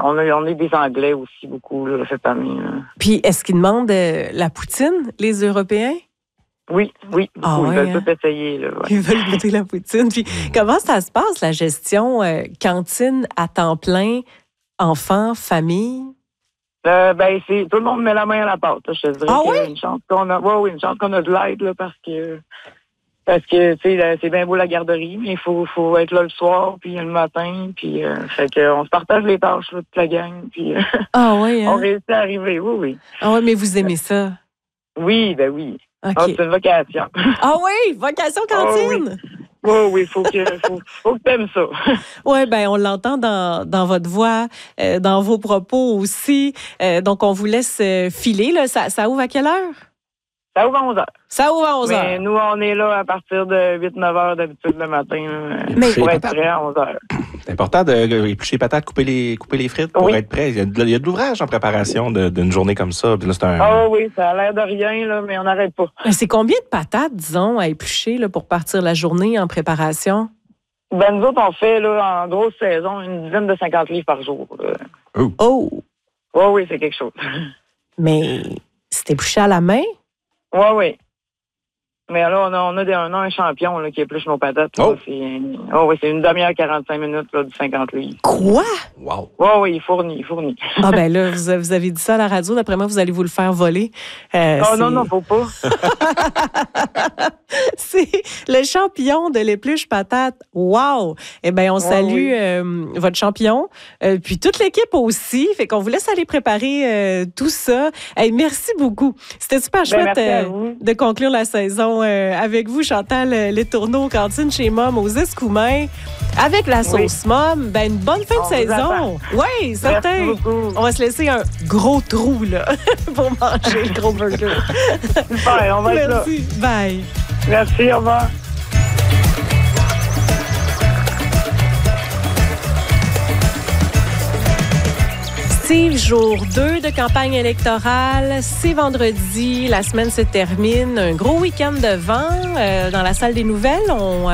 on est des Anglais aussi beaucoup là, cette année. Là. Puis, est-ce qu'ils demandent la poutine, les Européens? Oui. Beaucoup. Ils veulent tout essayer. Là, Ils veulent goûter la poutine. Puis, comment ça se passe, la gestion cantine à temps plein, enfants, famille? Tout le monde met la main à la pâte. Là, je te dirais qu'il y a une chance qu'on a, une chance qu'on a de l'aide là, parce que tu sais, c'est bien beau la garderie, mais il faut être là le soir puis le matin, puis fait qu'on se partage les tâches là, toute la gang, puis on réussit à arriver. Oui. Ah oui, mais vous aimez ça? Oui, ben oui. Okay. Ah, c'est une vocation. Ah oui, vocation cantine. Oui, faut que t'aimes ça. Oui, ben on l'entend dans votre voix, dans vos propos aussi. Donc, on vous laisse filer. Là. Ça ouvre à quelle heure? Ça ouvre à 11h. Ça ouvre à 11h. Mais nous, on est là à partir de 8-9 heures d'habitude le matin. Pour être prêt à 11h. C'est important d'éplucher les patates, couper les frites pour être prêt. Il y a de l'ouvrage en préparation d'une journée comme ça. Là, oui, ça a l'air de rien, là, mais on n'arrête pas. C'est combien de patates, disons, à éplucher là, pour partir la journée en préparation? Ben, nous autres, on fait, là, en grosse saison, une dizaine de 50 livres par jour. Oui, c'est quelque chose. Mais c'est épluché à la main? Oui. Mais là, on a un champion là, qui épluche nos patates. C'est une demi-heure, 45 minutes là, du 50 livres. Quoi? Wow. Oui, il fournit. Ah ben là, vous avez dit ça à la radio. D'après moi, vous allez vous le faire voler. Non, faut pas. C'est le champion de l'épluche patate. Wow! Eh bien, on salue votre champion, puis toute l'équipe aussi. Fait qu'on vous laisse aller préparer tout ça. Hey, merci beaucoup. C'était super chouette de conclure la saison avec vous, Chantal Letourneau, cantine chez Mom aux Escoumins. Avec la sauce Mom, ben une bonne fin de saison. Oui, certain. On va se laisser un gros trou là, pour manger le gros burger. Super, on va être là. Merci. Bye. Merci, au revoir. Steve, jour 2 de campagne électorale. C'est vendredi, la semaine se termine. Un gros week-end de vent. Dans la salle des nouvelles,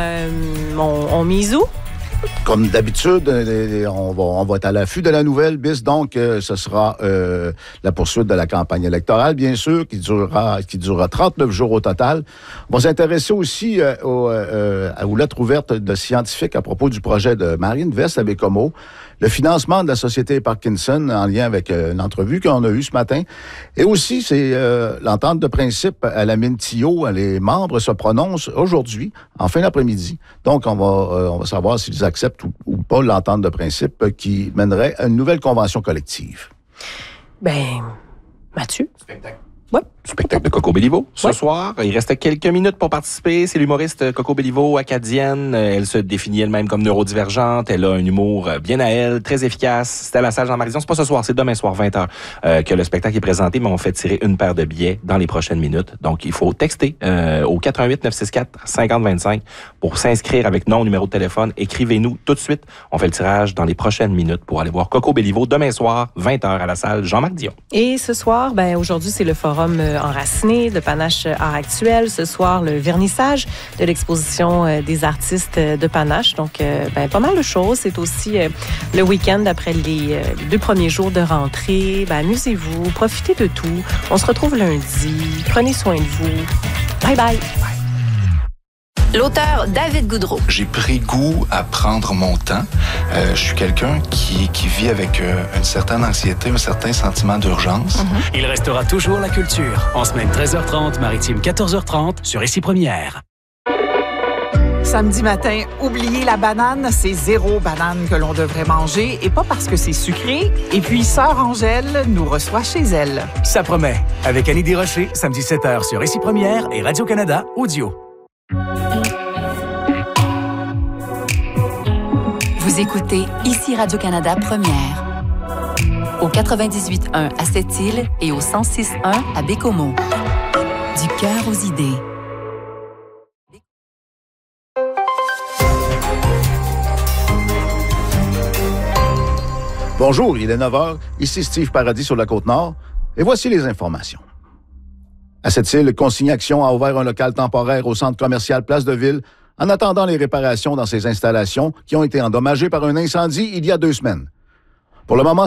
on mise où? Comme d'habitude, on va être à l'affût de la nouvelle BIS, donc ce sera la poursuite de la campagne électorale, bien sûr, qui durera 39 jours au total. On va s'intéresser aussi aux lettres ouvertes de scientifiques à propos du projet de Marine Vest à Bécomo, le financement de la Société Parkinson en lien avec l'entrevue qu'on a eue ce matin. Et aussi, c'est l'entente de principe à la mine Tio. Les membres se prononcent aujourd'hui, en fin d'après-midi. Donc, on va savoir s'ils acceptent ou pas l'entente de principe qui mènerait à une nouvelle convention collective. Ben, Mathieu? Spectacle. Ouais. Spectacle de Coco Béliveau ce soir. Il restait quelques minutes pour participer. C'est l'humoriste Coco Béliveau, acadienne. Elle se définit elle-même comme neurodivergente. Elle a un humour bien à elle, très efficace. C'était à la salle Jean-Marie. C'est pas ce soir, c'est demain soir, 20h, que le spectacle est présenté, mais on fait tirer une paire de billets dans les prochaines minutes. Donc, il faut texter au 418-964-5025 pour s'inscrire avec nom, numéro de téléphone. Écrivez-nous tout de suite. On fait le tirage dans les prochaines minutes pour aller voir Coco Béliveau demain soir, 20h, à la salle Jean-Marc Dion. Et ce soir, ben aujourd'hui, c'est le forum enraciné de Panache Art Actuel. Ce soir, le vernissage de l'exposition des artistes de Panache. Donc, pas mal de choses. C'est aussi le week-end après les 2 premiers jours de rentrée. Ben, amusez-vous, profitez de tout. On se retrouve lundi. Prenez soin de vous. Bye bye. L'auteur David Goudreau. J'ai pris goût à prendre mon temps. Je suis quelqu'un qui vit avec une certaine anxiété, un certain sentiment d'urgence. Il restera toujours la culture. En semaine 13h30, maritime 14h30 sur Ici Première. Samedi matin, oubliez la banane, c'est 0 banane que l'on devrait manger et pas parce que c'est sucré. Et puis, Sœur Angèle nous reçoit chez elle. Ça promet. Avec Annie Desrochers, samedi 7h sur Ici Première et Radio-Canada Audio. Vous écoutez Ici Radio-Canada Première. Au 98.1 à Sept-Îles et au 106.1 à Bécomo. Du cœur aux idées. Bonjour, il est 9h. Ici Steve Paradis sur la Côte-Nord. Et voici les informations. À Sept-Îles, Consigne Action a ouvert un local temporaire au centre commercial Place de Ville en attendant les réparations dans ses installations qui ont été endommagées par un incendie il y a 2 semaines. Pour le moment,